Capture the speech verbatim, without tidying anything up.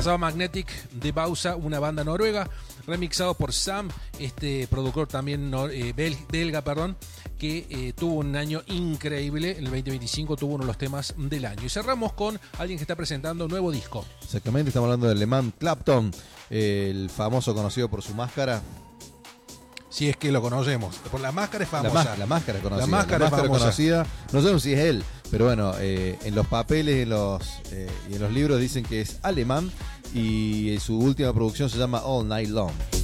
pasaba Magnetic de Bausa, una banda noruega, remixado por Sam, este productor también no, eh, bel, belga, perdón, que eh, tuvo un año increíble. En el veinte veinticinco tuvo uno de los temas del año. Y cerramos con alguien que está presentando un nuevo disco. Exactamente, estamos hablando de Le Man Clapton, eh, el famoso conocido por su máscara. Si es que lo conocemos. Por la máscara es famosa. La, la máscara es conocida. La máscara, la máscara es conocida. No sabemos si es él, pero bueno, eh, en los papeles en los, eh, y en los libros dicen que es alemán y su última producción se llama All Night Long.